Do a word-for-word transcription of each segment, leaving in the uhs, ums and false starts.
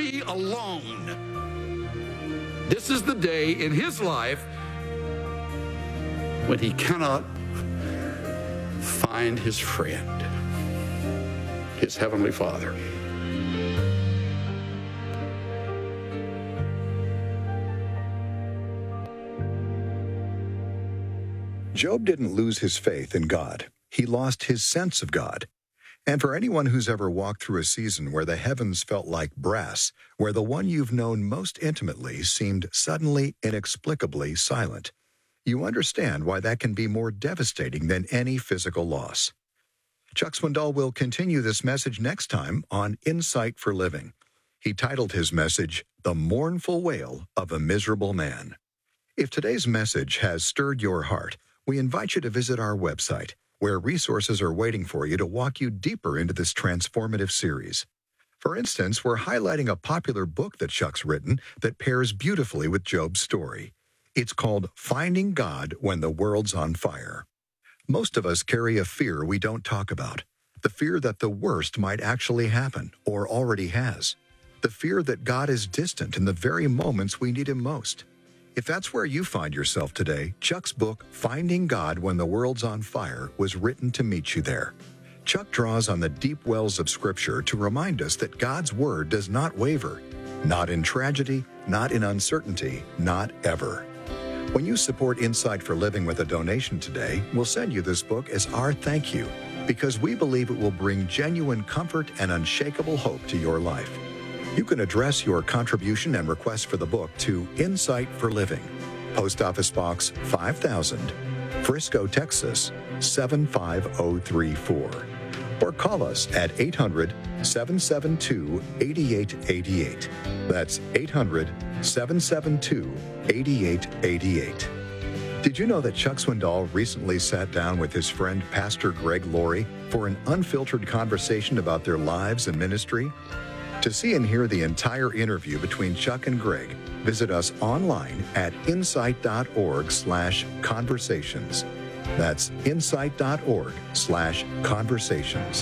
be alone. This is the day in his life when he cannot find his friend, his Heavenly Father. Job didn't lose his faith in God. He lost his sense of God. And for anyone who's ever walked through a season where the heavens felt like brass, where the one you've known most intimately seemed suddenly, inexplicably silent, you understand why that can be more devastating than any physical loss. Chuck Swindoll will continue this message next time on Insight for Living. He titled his message, The Mournful Wail of a Miserable Man. If today's message has stirred your heart, we invite you to visit our website, where resources are waiting for you to walk you deeper into this transformative series. For instance, we're highlighting a popular book that Chuck's written that pairs beautifully with Job's story. It's called Finding God When the World's on Fire. Most of us carry a fear we don't talk about, the fear that the worst might actually happen or already has, the fear that God is distant in the very moments we need him most. If that's where you find yourself today, Chuck's book, Finding God When the World's on Fire, was written to meet you there. Chuck draws on the deep wells of Scripture to remind us that God's Word does not waver, not in tragedy, not in uncertainty, not ever. When you support Insight for Living with a donation today, we'll send you this book as our thank you, because we believe it will bring genuine comfort and unshakable hope to your life. You can address your contribution and request for the book to Insight for Living, Post Office Box five thousand, Frisco, Texas seven five zero three four, or call us at eight hundred, seven seven two, eight eight eight eight. That's eight hundred, seven seven two, eight eight eight eight. Did you know that Chuck Swindoll recently sat down with his friend Pastor Greg Laurie for an unfiltered conversation about their lives and ministry? To see and hear the entire interview between Chuck and Greg, visit us online at insight.org slash conversations. That's insight.org slash conversations.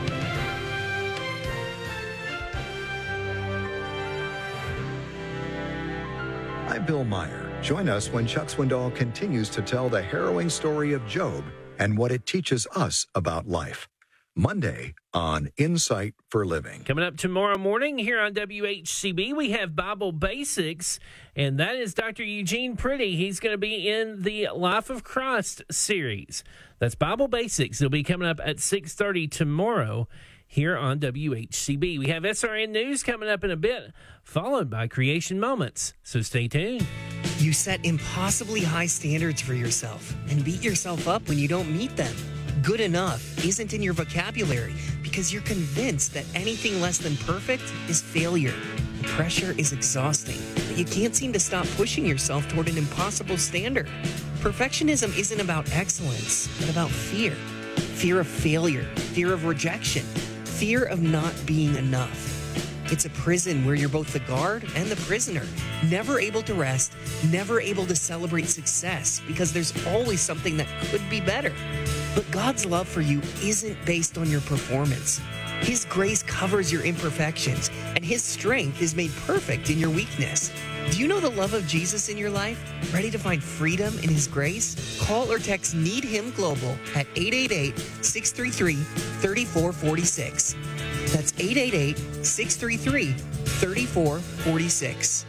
I'm Bill Meyer. Join us when Chuck Swindoll continues to tell the harrowing story of Job and what it teaches us about life. Monday on Insight for Living. Coming up tomorrow morning here on W H C B, we have Bible Basics, and that is Doctor Eugene Pretty. He's going to be in the Life of Christ series. That's Bible Basics. It'll be coming up at six thirty tomorrow here on W H C B. We have S R N News coming up in a bit, followed by Creation Moments. So stay tuned. You set impossibly high standards for yourself and beat yourself up when you don't meet them. Good enough isn't in your vocabulary because you're convinced that anything less than perfect is failure. Pressure is exhausting, but you can't seem to stop pushing yourself toward an impossible standard. Perfectionism isn't about excellence, but about fear. Fear of failure, fear of rejection, fear of not being enough. It's a prison where you're both the guard and the prisoner, never able to rest, never able to celebrate success because there's always something that could be better. But God's love for you isn't based on your performance. His grace covers your imperfections, and His strength is made perfect in your weakness. Do you know the love of Jesus in your life? Ready to find freedom in His grace? Call or text Need Him Global at eight eight eight, six three three, three four four six. That's eight eight eight, six three three, three four four six.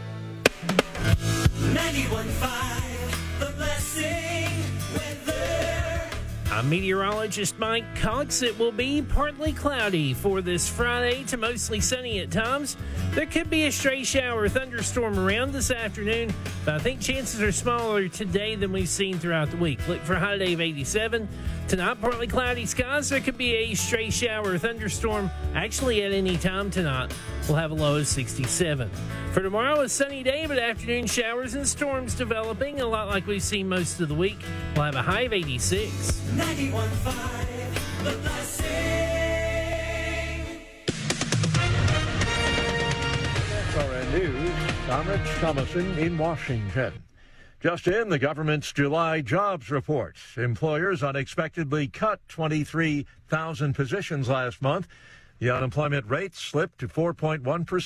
ninety-one point five, The Blessing Weather. I'm meteorologist Mike Cox. It will be partly cloudy for this Friday to mostly sunny at times. There could be a stray shower or thunderstorm around this afternoon, but I think chances are smaller today than we've seen throughout the week. Look for a high day of eighty-seven. Tonight, partly cloudy skies. There could be a stray shower or thunderstorm actually at any time tonight. We'll have a low of sixty-seven. For tomorrow, a sunny day, but afternoon showers and storms developing, a lot like we've seen most of the week. We'll have a high of eighty-six. ninety-one point five, The Blessing. S R N News, I'm Rich Thomason in Washington. Just in, the government's July jobs report. Employers unexpectedly cut twenty-three thousand positions last month. The unemployment rate slipped to four point one percent.